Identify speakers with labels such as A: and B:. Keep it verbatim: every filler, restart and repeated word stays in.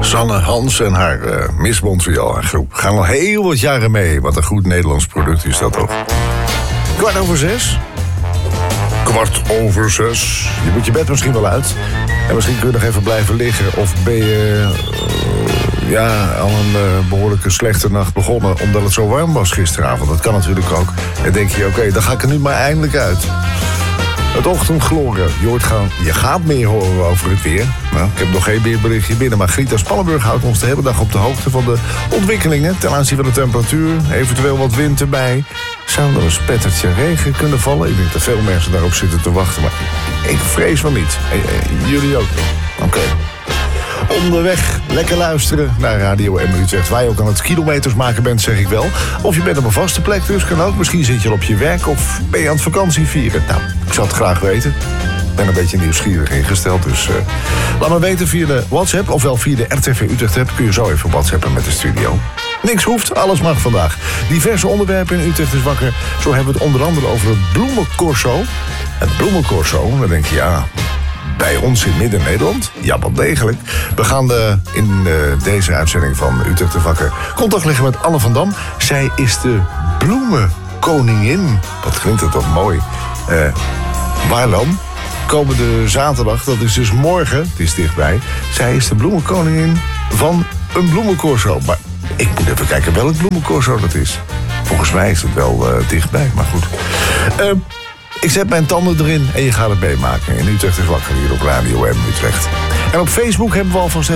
A: Sanne Hans en haar uh, Miss Montreal groep gaan al heel wat jaren mee. Wat een goed Nederlands product is dat toch. Kwart over zes. Kwart over zes. Je moet je bed misschien wel uit. En misschien kun je nog even blijven liggen. Of ben je uh, ja, al een uh, behoorlijke slechte nacht begonnen omdat het zo warm was gisteravond. Dat kan natuurlijk ook. En denk je, oké, okay, dan ga ik er nu maar eindelijk uit. Het ochtendgloren. Je, hoort gaan, je gaat meer horen over het weer. Nou, ik heb nog geen weerberichtje binnen. Maar Grieta Spannenburg houdt ons de hele dag op de hoogte van de ontwikkelingen ten aanzien van de temperatuur. Eventueel wat wind erbij. Zou er een spettertje regen kunnen vallen? Ik denk dat veel mensen daarop zitten te wachten. Maar ik vrees van niet. En, en, jullie ook niet. Oké. Okay. Onderweg lekker luisteren naar Radio M Utrecht. Waar je ook aan het kilometers maken bent, zeg ik wel. Of je bent op een vaste plek, dus kan ook. Misschien zit je al op je werk of ben je aan het vakantie vieren. Nou, ik zou het graag weten. Ik ben een beetje nieuwsgierig ingesteld, dus uh, laat me weten via de WhatsApp. Ofwel via de R T V Utrecht app kun je zo even whatsappen met de studio. Niks hoeft, alles mag vandaag. Diverse onderwerpen in Utrecht is wakker. Zo hebben we het onder andere over het bloemencorso. Het bloemencorso, dan denk je ja... Bij ons in Midden-Nederland? Ja, wel degelijk. We gaan de, in uh, deze uitzending van Utrecht de Wakker contact leggen met Anne van Dam. Zij is de bloemenkoningin. Wat klinkt het toch mooi. Uh, waar dan? Komende zaterdag, dat is dus morgen, het is dichtbij. Zij is de bloemenkoningin van een bloemencorso. Maar ik moet even kijken welk bloemencorso dat is. Volgens mij is het wel uh, dichtbij, maar goed. Uh, Ik zet mijn tanden erin en je gaat het meemaken. In Utrecht is wakker hier op Radio M Utrecht. En op Facebook hebben we alvast